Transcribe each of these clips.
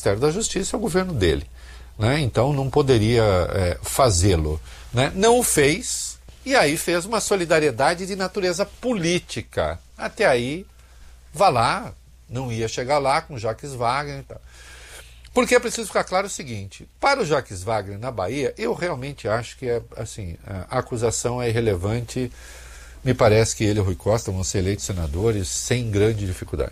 Ministério da Justiça é o governo dele, né? Então não poderia fazê-lo, né? Não o fez, e aí fez uma solidariedade de natureza política. Até aí, vá lá, não ia chegar lá com Jacques Wagner e tal. Porque é preciso ficar claro o seguinte: para o Jacques Wagner na Bahia, eu realmente acho que a acusação é irrelevante. Me parece que ele e o Rui Costa vão ser eleitos senadores sem grande dificuldade.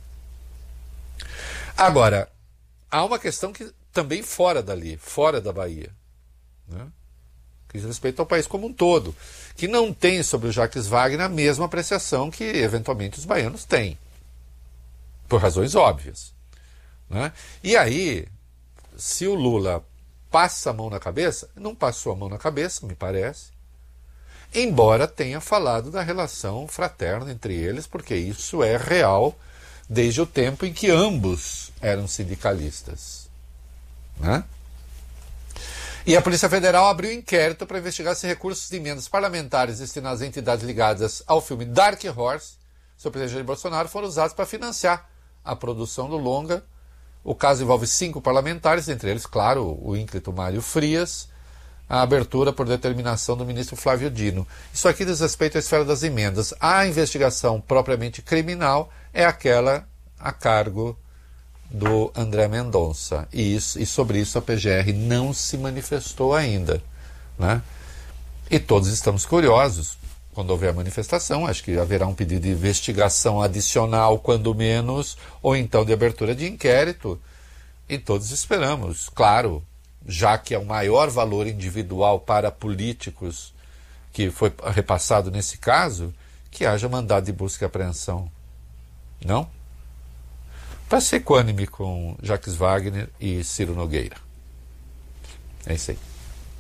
Agora, há uma questão que também fora dali, fora da Bahia, né? Que diz respeito ao país como um todo, que não tem sobre o Jacques Wagner a mesma apreciação que eventualmente os baianos têm, por razões óbvias, né? E aí, se o Lula passa a mão na cabeça, não passou a mão na cabeça, me parece, embora tenha falado da relação fraterna entre eles, porque isso é real desde o tempo em que ambos eram sindicalistas, né? E a Polícia Federal abriu inquérito para investigar se recursos de emendas parlamentares destinados a entidades ligadas ao filme Dark Horse, sobre o presidente Jair Bolsonaro, foram usados para financiar a produção do longa. O caso envolve 5 parlamentares, entre eles, claro, o ínclito Mário Frias, a abertura por determinação do ministro Flávio Dino. Isso aqui diz respeito à esfera das emendas. A investigação propriamente criminal é aquela a cargo do André Mendonça. E sobre isso a PGR não se manifestou ainda, né? E todos estamos curiosos. Quando houver a manifestação, acho que haverá um pedido de investigação adicional, quando menos, ou então de abertura de inquérito. E todos esperamos, claro, já que é o maior valor individual para políticos que foi repassado nesse caso, que haja mandado de busca e apreensão. Não? Para ser equânime com Jacques Wagner e Ciro Nogueira. É isso aí.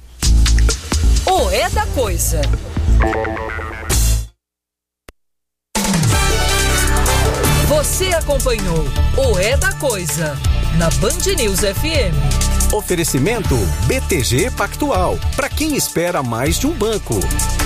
O É da Coisa. Você acompanhou o É da Coisa na Band News FM. Oferecimento BTG Pactual. Para quem espera mais de um banco.